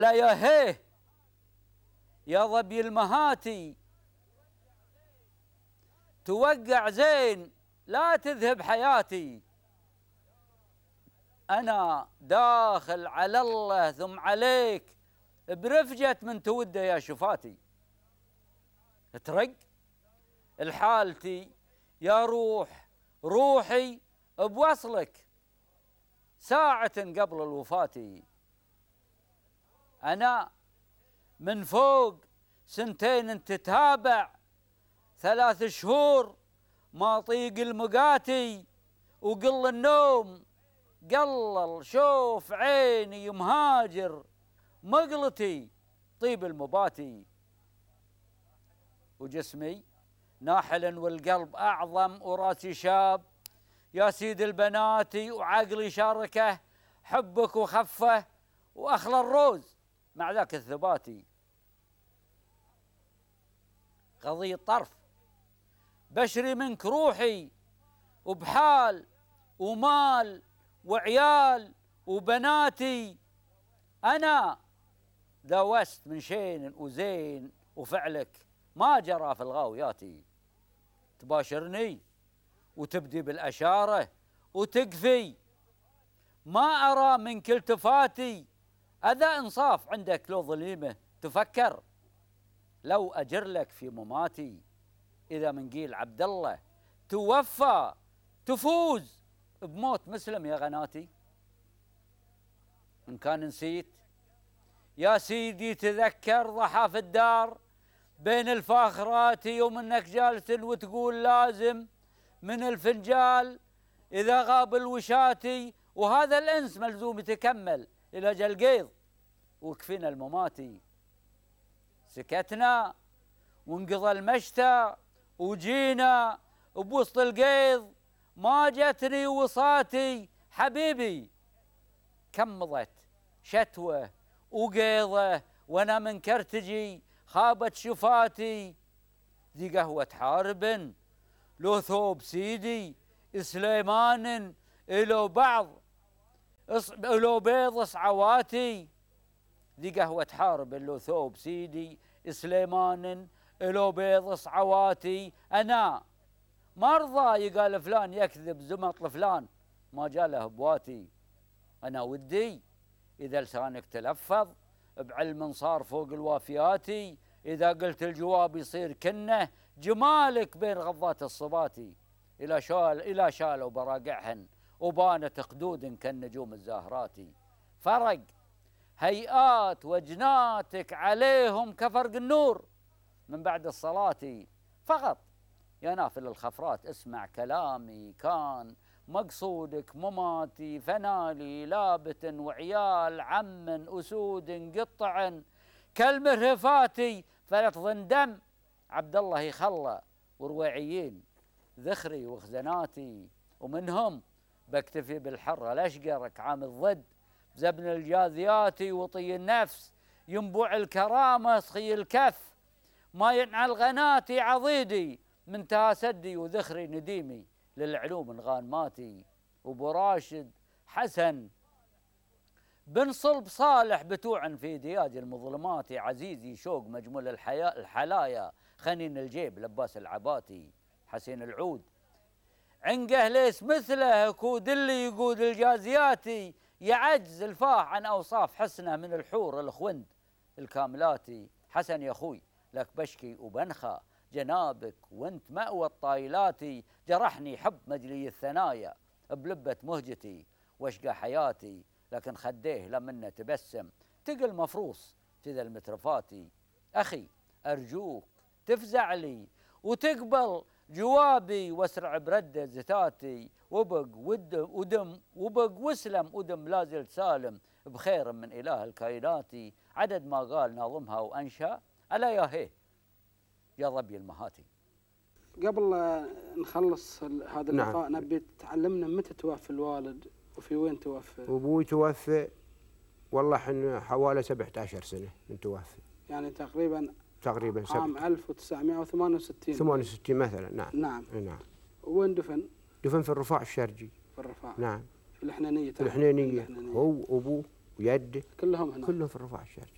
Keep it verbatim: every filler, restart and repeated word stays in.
لا يا هيه يا ظبي المهاتي، توقع زين لا تذهب حياتي. أنا داخل على الله ثم عليك برفجة من توده يا شفاتي. ترق الحالتي يا روح روحي بوصلك ساعة قبل الوفاة. أنا من فوق سنتين تتابع، ثلاث شهور ما طيق المقاتي، وقل النوم قلل، شوف عيني مهاجر مقلتي طيب المباتي. وجسمي ناحل والقلب أعظم وراسي شاب، يا سيد البناتي وعقلي شاركه حبك وخفه وأخلى الروز مع ذاك الثباتي. قضية طرف بشري منك روحي، وبحال ومال وعيال وبناتي. أنا ذوست من شين وزين وفعلك ما جرى في الغاوياتي. تباشرني وتبدي بالأشارة وتقفي، ما أرى منك التفاتي. أذا إنصاف عندك لو ظليمة تفكر، لو أجر لك في مماتي. إذا من قيل عبد الله توفى تفوز بموت مسلم يا غناتي. إن كان نسيت يا سيدي تذكر ضحى في الدار بين الفاخرات، يوم انك جالس وتقول لازم من الفنجال اذا غاب الوشاتي. وهذا الانس ملزوم يتكمل الى جل قيض وكفينا المماتي. سكتنا وانقضى المشتى وجينا بوسط القيض، ما جتني وصاتي حبيبي. كمضت شتوه وقيضه وانا من كرتجي خابت شفاتي. ذي قهوة حارب لو ثوب سيدي سليمان، إلو بعض إلو بيض صعواتي. ذي قهوة حارب لو ثوب سيدي سليمان، إلو بيض صعواتي. أنا ما أرضى يقال فلان يكذب زمط لفلان ما جاله بواتي. أنا ودي إذا لسانك تلفظ بعلم صار فوق الوافياتي، إذا قلت الجواب يصير كنه جمالك بين غضات الصباتي. إلى شال إلى شالوا براقعهن وبانت قدود كالنجوم الزاهراتي. فرق هيئات وجناتك عليهم كفرق النور من بعد الصلاة. فقط يا نافل الخفرات اسمع كلامي، كان مقصودك مماتي. فنالي لابت وعيال عم أسود قطع كالمرهفاتي. فلا تظن دم عبد الله يخلى ورويعيين ذخري وخزناتي. ومنهم بكتفي بالحرة الأشقرك عام الضد زبن الجاذياتي. وطي النفس ينبوع الكرامة سخي الكف، ما ينعى الغناتي عضيدي من تاسدي. وذخري نديمي للعلوم الغانماتي. وابو راشد حسن بن صلب صالح بتوعا في دياج المظلمات. عزيزي شوق مجمول الحياء الحلايا خنين الجيب لباس العباتي. حسين العود عنقه ليس مثله كود اللي يقود الجازياتي. يعجز الفاه عن اوصاف حسنه من الحور الخوند الكاملاتي. حسن يا اخوي لك بشكي وبنخى جنابك وانت مأوى الطايلاتي. جرحني حب مجلي الثنايا بلبة مهجتي واشقى حياتي. لكن خديه لمنه تبسم تقل مفروس في ذا المترفاتي. أخي أرجوك تفزع لي وتقبل جوابي واسرع برد زتاتي. وبق ودم ودم وبق وسلم ودم لازلت سالم بخير من إله الكائنات. عدد ما قال ناظمها وأنشأ ألا يا هيه يا ظبي المهاتي. قبل نخلص هذا اللقاء نعم. نبي تعلمنا متى توفى الوالد وفي وين توفى؟ أبوي توفى والله حن حوالي سبعة عشر سنة من توفى. يعني تقريبا تقريبا عام ألف وتسعمائة وثمانية وستين ثمانية وستين مثلا. نعم نعم نعم. وين دفن؟ دفن في الرفاع الشرجي. في الرفاع نعم. في الحنانية. في الحنانية هو وأبوه ويده كلهم هنا. كلهم في الرفاع الشرجي.